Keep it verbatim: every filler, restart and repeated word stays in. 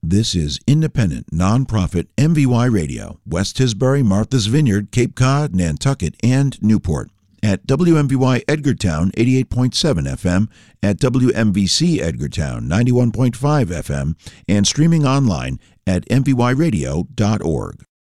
This is independent, nonprofit M V Y Radio, West Tisbury, Martha's Vineyard, Cape Cod, Nantucket, and Newport. At W M V Y Edgartown eighty-eight point seven F M, at W M V C Edgartown ninety-one point five F M, and streaming online at m v y radio dot org.